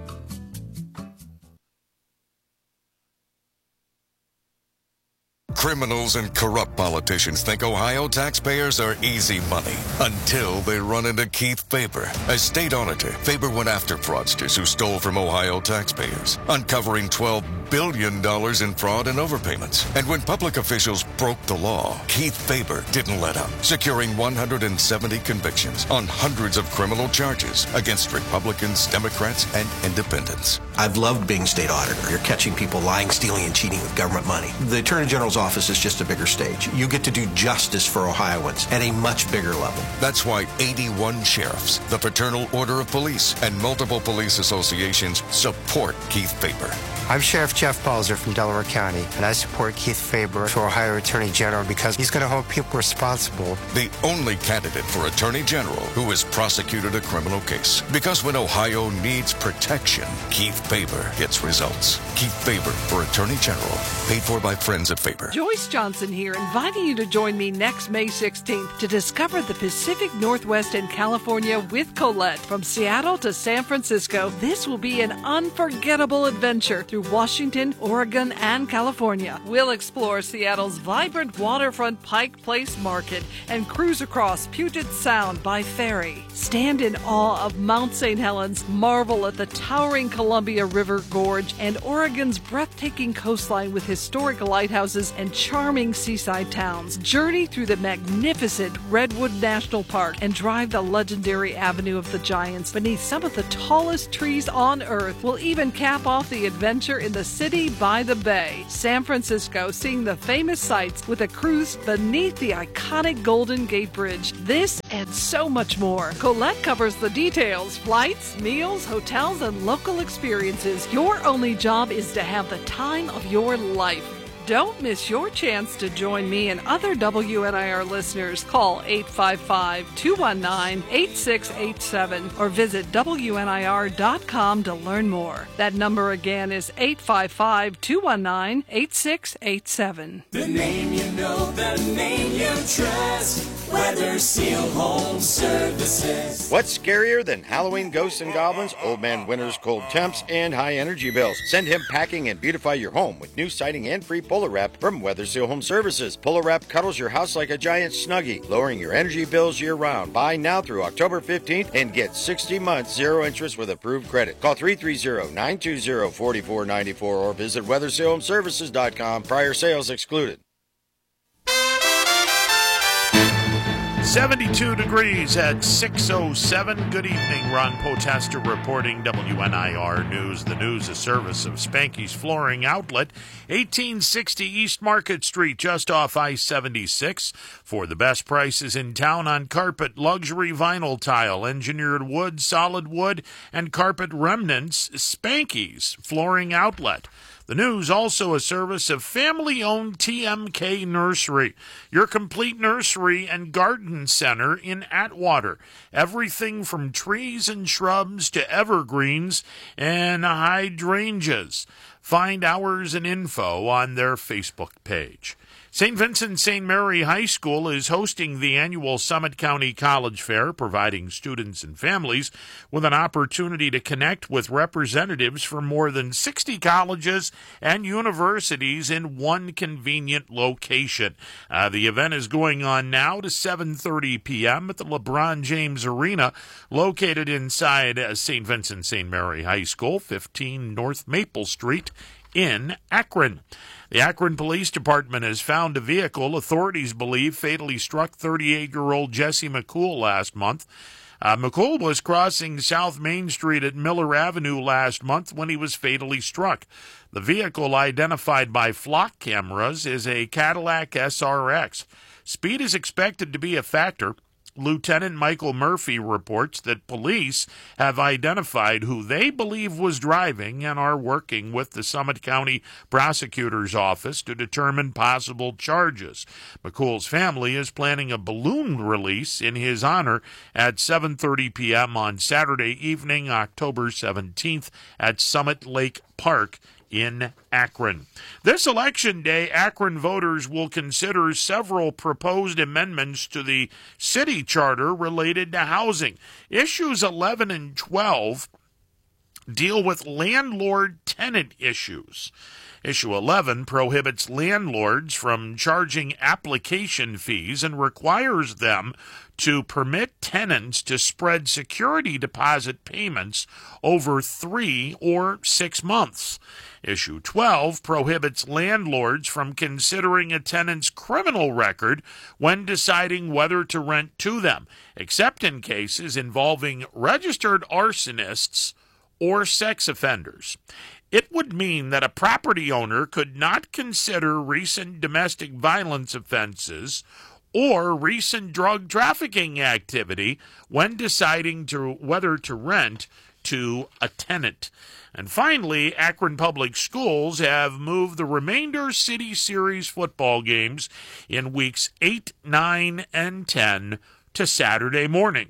Criminals and corrupt politicians think Ohio taxpayers are easy money until they run into Keith Faber. As state auditor, Faber went after fraudsters who stole from Ohio taxpayers, uncovering twelve billion dollars in fraud and overpayments. And when public officials broke the law, Keith Faber didn't let up, securing one hundred seventy convictions on hundreds of criminal charges against Republicans, Democrats, and independents. I've loved being state auditor. You're catching people lying, stealing, and cheating with government money. The Attorney General's office is just a bigger stage. You get to do justice for Ohioans at a much bigger level. That's why eighty-one sheriffs, the Fraternal Order of Police, and multiple police associations support Keith Faber. I'm Sheriff Jeff Balzer from Delaware County, and I support Keith Faber for Ohio Attorney General because he's going to hold people responsible. The only candidate for Attorney General who has prosecuted a criminal case. Because when Ohio needs protection, Keith Faber gets results. Keith Faber for Attorney General. Paid for by friends at Faber. Joyce Johnson here, inviting you to join me next May sixteenth to discover the Pacific Northwest and California with Colette. From Seattle to San Francisco, this will be an unforgettable adventure through through Washington, Oregon, and California. We'll explore Seattle's vibrant waterfront Pike Place Market and cruise across Puget Sound by ferry. Stand in awe of Mount Saint Helens, marvel at the towering Columbia River Gorge and Oregon's breathtaking coastline with historic lighthouses and charming seaside towns. Journey through the magnificent Redwood National Park and drive the legendary Avenue of the Giants beneath some of the tallest trees on Earth. We'll even cap off the adventure in the city by the bay. San Francisco, seeing the famous sights with a cruise beneath the iconic Golden Gate Bridge. This and so much more. Colette covers the details: flights, meals, hotels, and local experiences. Your only job is to have the time of your life. Don't miss your chance to join me and other W N I R listeners. Call eight five five, two one nine, eight six eight seven or visit W N I R dot com to learn more. That number again is eight five five, two one nine, eight six eight seven. The name you know, the name you trust. Weather Seal Home Services. What's scarier than Halloween ghosts and goblins, old man winters, cold temps, and high energy bills? Send him packing and beautify your home with new siding and free Polar Wrap from Weather Seal Home Services. Polar Wrap cuddles your house like a giant Snuggie, lowering your energy bills year round. Buy now through October fifteenth and get sixty months zero interest with approved credit. Call three three zero, nine two zero, four four nine four or visit weather seal home services dot com. Prior sales excluded. seventy-two degrees at six oh seven. Good evening. Ron Potester reporting W N I R News. The news, a service of Spanky's Flooring Outlet, eighteen sixty East Market Street, just off I seventy-six. For the best prices in town on carpet, luxury vinyl tile, engineered wood, solid wood, and carpet remnants, Spanky's Flooring Outlet. The news, also a service of family-owned T M K Nursery, your complete nursery and garden center in Atwater. Everything from trees and shrubs to evergreens and hydrangeas. Find hours and info on their Facebook page. Saint Vincent Saint Mary High School is hosting the annual Summit County College Fair, providing students and families with an opportunity to connect with representatives from more than sixty colleges and universities in one convenient location. Uh, the event is going on now to seven thirty p.m. at the LeBron James Arena, located inside uh, Saint Vincent Saint Mary High School, fifteen North Maple Street in Akron. The Akron Police Department has found a vehicle authorities believe fatally struck thirty-eight-year-old Jesse McCool last month. Uh, McCool was crossing South Main Street at Miller Avenue last month when he was fatally struck. The vehicle, identified by flock cameras, is a Cadillac S R X. Speed is expected to be a factor. Lieutenant Michael Murphy reports that police have identified who they believe was driving and are working with the Summit County Prosecutor's Office to determine possible charges. McCool's family is planning a balloon release in his honor at seven thirty p.m. on Saturday evening, October seventeenth, at Summit Lake Park in Akron. This election day, Akron voters will consider several proposed amendments to the city charter related to housing. Issues eleven and twelve deal with landlord-tenant issues. Issue eleven prohibits landlords from charging application fees and requires them to permit tenants to spread security deposit payments over three or six months. Issue twelve prohibits landlords from considering a tenant's criminal record when deciding whether to rent to them, except in cases involving registered arsonists or sex offenders. It would mean that a property owner could not consider recent domestic violence offenses or recent drug trafficking activity when deciding to whether to rent to a tenant. And finally, Akron Public Schools have moved the remainder City Series football games in weeks eight, nine, and ten to Saturday mornings.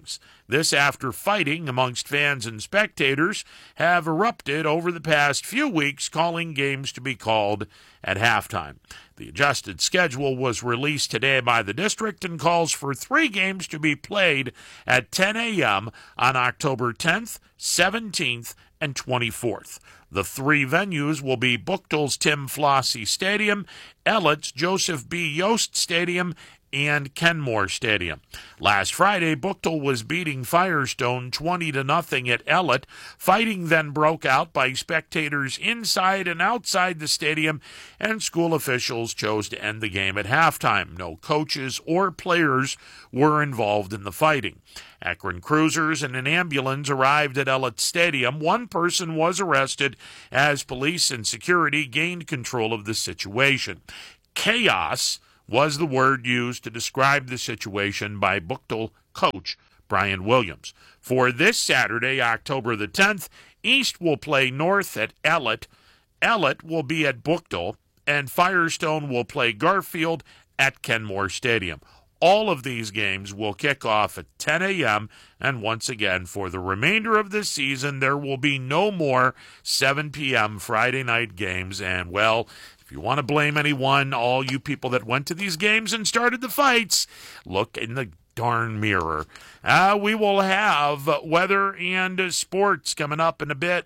This after fighting amongst fans and spectators have erupted over the past few weeks, calling games to be called at halftime. The adjusted schedule was released today by the district and calls for three games to be played at ten a.m. on October tenth, seventeenth, and twenty-fourth. The three venues will be Buchtel's Tim Flossie Stadium, Ellet's Joseph B. Yost Stadium, and Kenmore Stadium. Last Friday, Buchtel was beating Firestone twenty to nothing at Ellet. Fighting then broke out by spectators inside and outside the stadium, and school officials chose to end the game at halftime. No coaches or players were involved in the fighting. Akron cruisers and an ambulance arrived at Ellet Stadium. One person was arrested as police and security gained control of the situation. Chaos was the word used to describe the situation by Buchtel coach Brian Williams. For this Saturday, October the tenth, East will play North at Ellet, Ellet will be at Buchtel, and Firestone will play Garfield at Kenmore Stadium. All of these games will kick off at ten a.m., and once again, for the remainder of this season, there will be no more seven p.m. Friday night games, and, well, if you want to blame anyone, all you people that went to these games and started the fights, look in the darn mirror. Uh, we will have weather and sports coming up in a bit.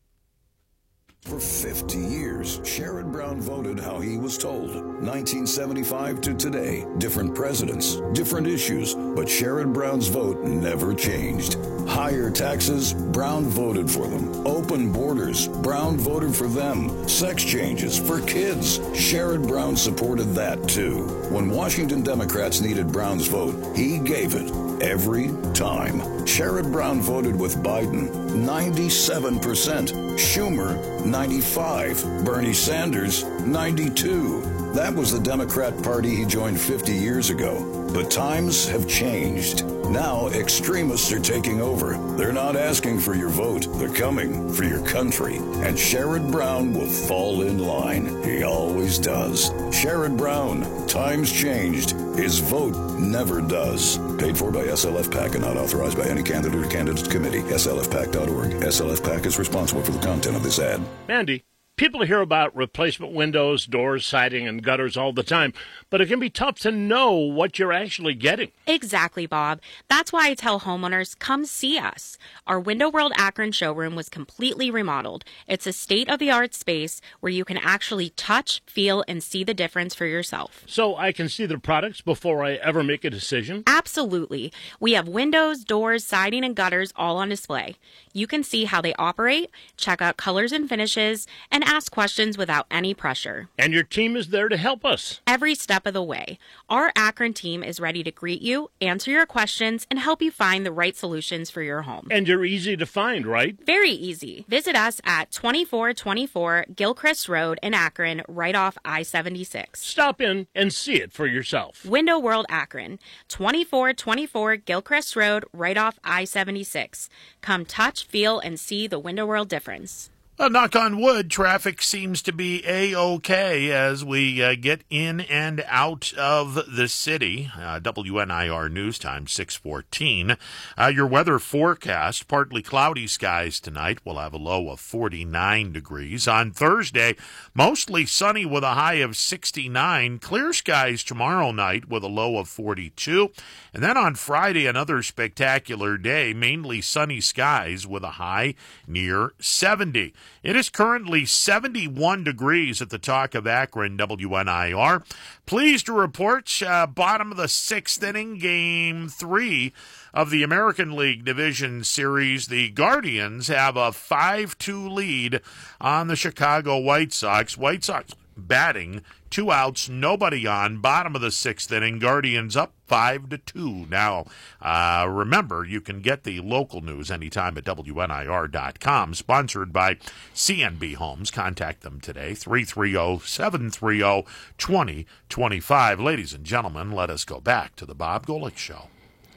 For fifty years, Sherrod Brown voted how he was told. nineteen seventy-five to today, different presidents, different issues, but Sherrod Brown's vote never changed. Higher taxes, Brown voted for them. Open borders, Brown voted for them. Sex changes for kids, Sherrod Brown supported that too. When Washington Democrats needed Brown's vote, he gave it. Every time. Sherrod Brown voted with Biden, ninety-seven percent. Schumer, ninety-five. Bernie Sanders, ninety-two. That was the Democrat Party he joined fifty years ago. But times have changed. Now extremists are taking over. They're not asking for your vote. They're coming for your country. And Sherrod Brown will fall in line. He always does. Sherrod Brown, times changed. His vote never does. Paid for by S L F PAC and not authorized by any candidate or candidates committee. S L F PAC dot org. S L F PAC is responsible for the content of this ad. Mandy, people hear about replacement windows, doors, siding, and gutters all the time, but it can be tough to know what you're actually getting. Exactly, Bob. That's why I tell homeowners, come see us. Our Window World Akron showroom was completely remodeled. It's a state-of-the-art space where you can actually touch, feel, and see the difference for yourself. So I can see the products before I ever make a decision? Absolutely. We have windows, doors, siding, and gutters all on display. You can see how they operate, check out colors and finishes, and ask questions without any pressure. And your team is there to help us every step of the way. Our Akron team is ready to greet you, answer your questions, and help you find the right solutions for your home. And you're easy to find, right? Very easy. Visit us at twenty-four twenty-four Gilchrist Road in Akron, right off I seventy-six. Stop in and see it for yourself. Window World Akron, twenty-four twenty-four Gilchrist Road, right off I seventy-six. Come touch, feel, and see the Window World difference. Well, knock on wood, traffic seems to be A-OK as we uh, get in and out of the city. Uh, W N I R News Time, six fourteen. Uh, your weather forecast, partly cloudy skies tonight. We'll have a low of forty-nine degrees. On Thursday, mostly sunny with a high of sixty-nine. Clear skies tomorrow night with a low of forty-two. And then on Friday, another spectacular day, mainly sunny skies with a high near seventy. It is currently seventy-one degrees at the Talk of Akron, W N I R. Pleased to report, uh, bottom of the sixth inning, game three of the American League Division Series. The Guardians have a five two lead on the Chicago White Sox. White Sox batting, two outs, nobody on, bottom of the sixth inning. Guardians up five to two. Now, uh, remember, you can get the local news anytime at W N I R dot com, sponsored by C N B Homes. Contact them today, three three zero, seven three zero, two zero two five. Ladies and gentlemen, let us go back to the Bob Golick Show.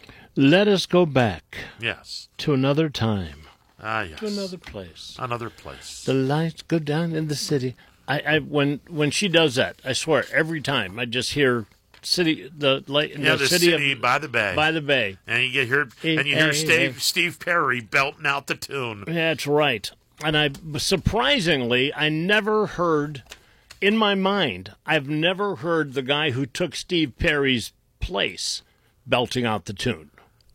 Let us go back. Yes. To another time. Ah, yes. To another place. Another place. The lights go down in the city. I, I when when she does that, I swear, every time I just hear city, the lake, Yeah, the, the city, city of, by the bay. by the bay, and you get hear and you Hey, hear hey, Steve hey. Steve Perry belting out the tune. That's right. And I surprisingly, I never heard in my mind. I've never heard the guy who took Steve Perry's place belting out the tune.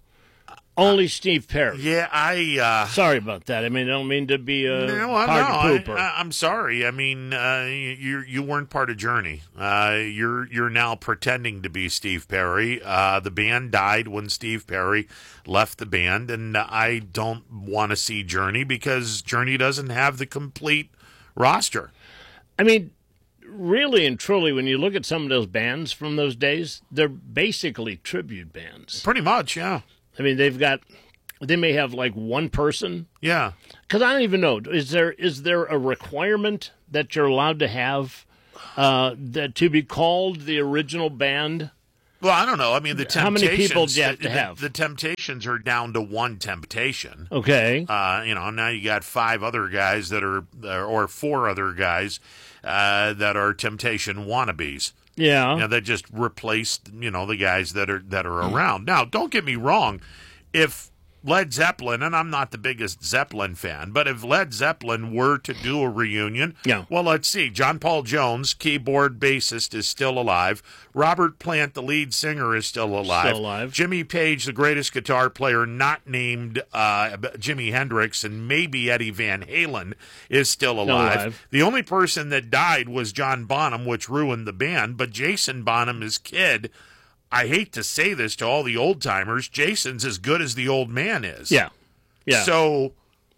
Only Steve Perry. Yeah, I. Uh, Sorry about that. I mean, I don't mean to be a No, I, party no, pooper. I, I, I'm sorry. I mean, uh, you you weren't part of Journey. Uh, you're you're now pretending to be Steve Perry. Uh, the band died when Steve Perry left the band, and I don't want to see Journey because Journey doesn't have the complete roster. I mean, really and truly, when you look at some of those bands from those days, they're basically tribute bands. Pretty much, yeah. I mean, they've got, they may have like one person. Yeah. Because I don't even know, is there is there a requirement that you're allowed to have uh, that to be called the original band? Well, I don't know. I mean, the Temptations. How many people do you have to the, have? The, the Temptations are down to one Temptation. Okay. Uh, you know, now you got five other guys that are, or four other guys uh, that are Temptation wannabes. Yeah. You know, that just replaced, you know, the guys that are that are around. Now, don't get me wrong. If Led Zeppelin, and I'm not the biggest Zeppelin fan, but if Led Zeppelin were to do a reunion, yeah. well, let's see. John Paul Jones, keyboard bassist, is still alive. Robert Plant, the lead singer, is still alive. Still alive. Jimmy Page, the greatest guitar player not named uh, Jimi Hendrix, and maybe Eddie Van Halen, is still alive. alive. The only person that died was John Bonham, which ruined the band, but Jason Bonham, his kid, I hate to say this to all the old timers, Jason's as good as the old man is. Yeah. Yeah. So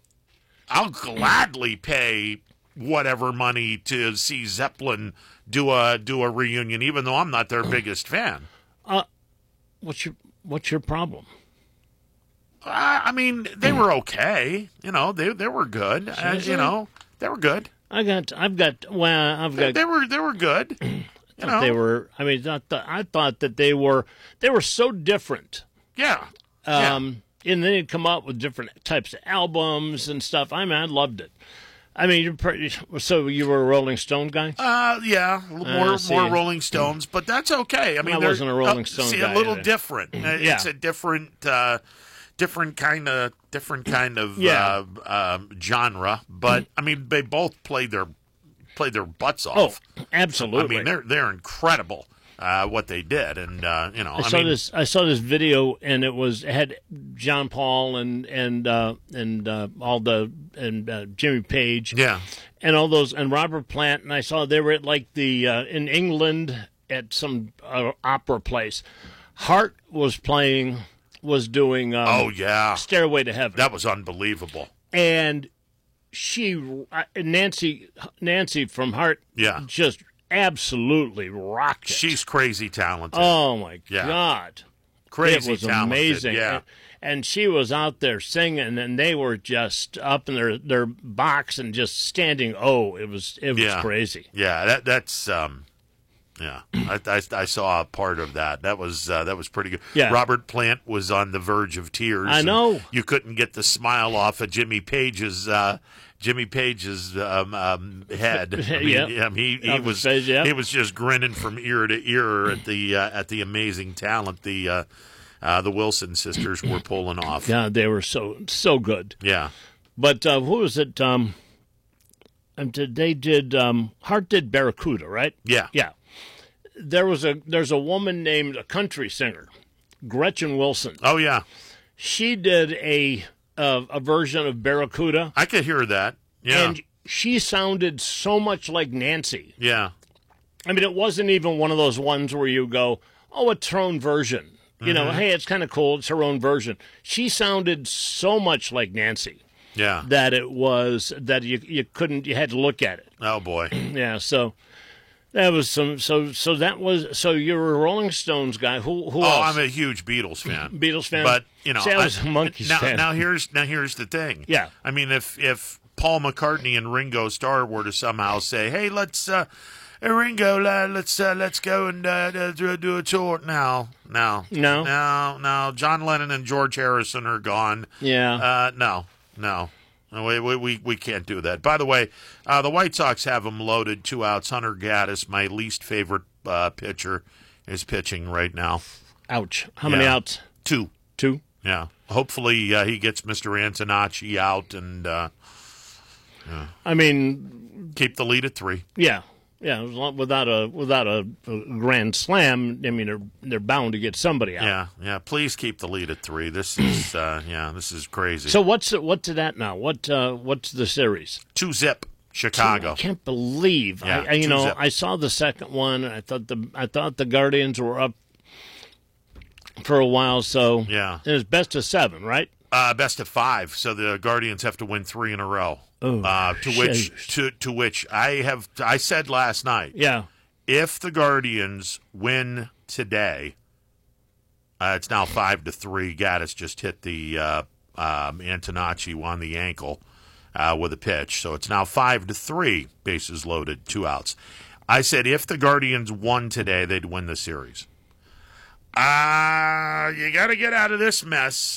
I'll gladly pay whatever money to see Zeppelin do a do a reunion, even though I'm not their biggest fan. Uh, what's your what's your problem? Uh, I mean, they were okay. You know, they they were good. Uh, you know, they were good. I got I've got well I've They, got they were they were good. You know, they were. I mean, I thought, I thought that they were. They were so different. Yeah. Um, yeah. And then they'd come out with different types of albums and stuff. I mean, I loved it. I mean, you're pretty, so you were a Rolling Stone guy? Uh, yeah, more Uh, see. more Rolling Stones, but that's okay. I mean, I they're- wasn't a Rolling uh, Stone see, guy a little either. different. Uh, Yeah. It's a different, uh, different kind of, different kind of Yeah. uh, um, genre. But I mean, they both played their played their butts off. Oh, absolutely. I mean, they're they're incredible. Uh, what they did, and uh, you know, I, I, saw mean, this. I saw this video, and it was it had John Paul and and uh, and uh, all the and uh, Jimmy Page, yeah, and all those and Robert Plant, and I saw they were at like the uh, in England at some uh, opera place. Hart was playing, was doing. Um, oh yeah, Stairway to Heaven. That was unbelievable. And she, uh, Nancy, Nancy from Hart, Yeah. just absolutely rocked it. She's crazy talented. Oh my Yeah. God, Crazy it was talented, amazing. yeah. And, and she was out there singing, and they were just up in their, their box and just standing. Oh, it was it was yeah. crazy. Yeah, that that's um, yeah. I, I I saw a part of that. That was uh, that was pretty good. Yeah. Robert Plant was on the verge of tears. I and know. You couldn't get the smile off of Jimmy Page's uh, Jimmy Page's um, um, head. I mean, Yep. yeah, he he Off his was face, yep. he was just grinning from ear to ear at the uh, at the amazing talent the uh, uh, the Wilson sisters were pulling off. Yeah, they were so so good. Yeah. But uh, who was it? Um, and did- they did um, Hart did Barracuda, right? Yeah. Yeah. There was a there's a woman named a country singer, Gretchen Wilson. Oh yeah. She did a uh, a version of Barracuda. I could hear that. Yeah. And she sounded so much like Nancy. Yeah. I mean, it wasn't even one of those ones where you go, "Oh, it's her own version." You know, Mhm. hey, it's kind of cool. It's her own version. She sounded so much like Nancy. Yeah. That it was that you you couldn't you had to look at it. Oh boy. Yeah, so that was some so so that was so you're a Rolling Stones guy. Who who oh, else? I'm a huge Beatles fan. Beatles fan. But you know, See, I was a Monkees now, fan. Now here's now here's the thing. Yeah. I mean, if if Paul McCartney and Ringo Starr were to somehow say, "Hey, let's uh, hey, Ringo, uh, let's uh, let's go and uh, do, do a tour now," no, No? no, no. John Lennon and George Harrison are gone. Yeah. Uh, no, no. No, We, we we we can't do that. By the way, uh, the White Sox have him loaded, two outs. Hunter Gaddis, my least favorite uh, pitcher is pitching right now. Ouch. How many Yeah. outs? Two. Two? Yeah. Hopefully uh, he gets Mister Antonacci out and uh, yeah. I mean, keep the lead at three. Yeah. Yeah, without a without a, a grand slam, I mean they're they're bound to get somebody out. Yeah, yeah. Please keep the lead at three. This is uh, yeah, this is crazy. So what's what's that now? What uh, what's the series? Two zip Chicago. I can't believe. Yeah, I, I, you two know, zip. I saw the second one. And I thought the I thought the Guardians were up for a while. So Yeah. it was best of seven, right? Uh, best of five. So the Guardians have to win three in a row. Oh, uh, to which shoot. to to which I have I said last night. Yeah. If the Guardians win today, uh, it's now five to three. Gaddis just hit the uh, um, Antonacci on the ankle uh, with a pitch, so it's now five to three. Bases loaded, two outs. I said if the Guardians won today, they'd win the series. Uh, you got to get out of this mess.